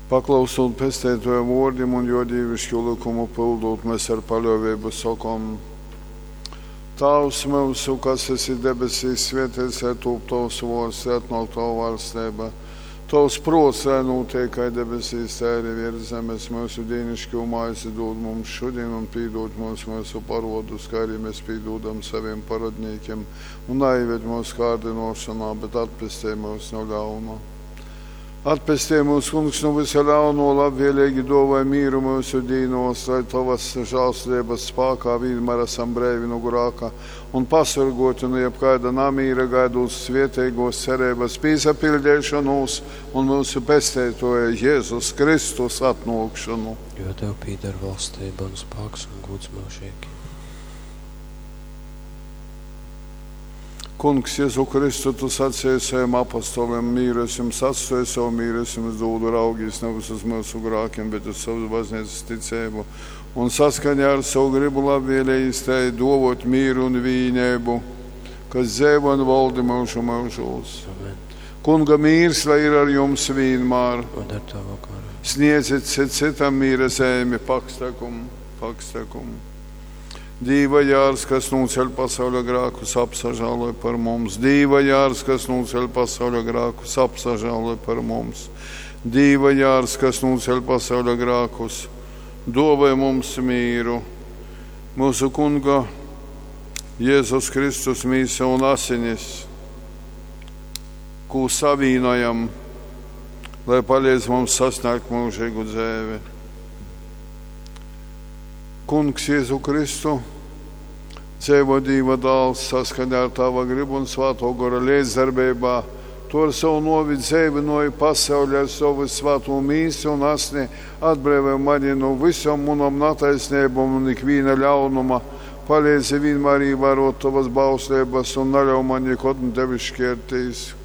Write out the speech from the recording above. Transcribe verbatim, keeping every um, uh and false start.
Paklausot pestētoja vārdiem un jo dievišķo likumu pildot, mēs ar paļāvību sakām: Tēvs mūsu, kas esi debesīs, svētīts lai top tavs vārds, atnāk tava valstība. Tavs prāts, lai notiek kā debesīs, tā arī virs zemes. Mūsu dienascho maizi dod mums šodien un pīdod mums mūsu parodus, kā arī mēs pīdodam saviem paradniekiem. Un neieved mūsu kārdinošanā, bet atpestī mūs no ļauna. Atpestī mūs, kungs, no visa ļauno, labvēlīgi dāvāj mīru mūsu dīnos, lai tavas žēlstības spēkā vienmēr esam brīvi no grēka un pasargoti no jebkāda namīra, gaidot svētīgos cerības piesapildīšanos un mūsu pestētoja Jēzus Kristus atnākšanu. Jo tev pieder valstība un spēks un gods mūžīgi. Kungs, Jēzu Kristu, tu sacīji saviem apostoliem: mīru es jums atstāju, savu mīru es jums dodu, raugīs nevis uz mūsu grēkiem, bet uz savu baznīcas ticību. Un saskaņā ar savu gribu labvēlīgi izteikt dāvāt mīru un vienību, kas dzīvo un valda mūžu mūžos. Kunga mīrs, lai ir ar jums vienmēr. Sniedziet citam mīra zemi, pakstakumu, pakstakumu. Dīva jārs, kas nūceļ pasauļa grākus, apsažāloj par mums. Dīva jārs, kas nūceļ pasauļa grākus, apsažāloj par mums. Dīva jārs, kas nūceļ pasauļa grākus, dāvāj mums mīru. Mūsu kunga Jēzus Kristus mīsa un asinis, ko savīnojam, lai palīdz mums sasniegt mūžīgu dzīvi. Kungs, Jēzu Kristu, dzīvo Dieva dēls, saskaņā ar tava gribu un svēto gara līdzdarbībā, to ar savu novi dzīvinoju pasauli ar savu svēto mīsu un asni atbrīvoja mani no visam munam nataisnībam un ikvīna ļaunuma, palīdzi vienmēr ievērot tavas bauslības un neļauj man nekad tevi šķirtīs.